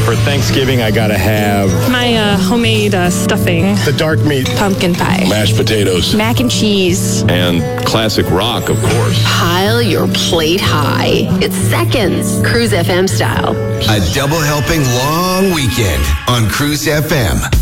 For Thanksgiving, I gotta have my homemade stuffing, the dark meat, pumpkin pie, mashed potatoes, mac and cheese, and classic rock, of course. Pile your plate high. It's seconds, Cruise FM style. A double helping long weekend on Cruise FM.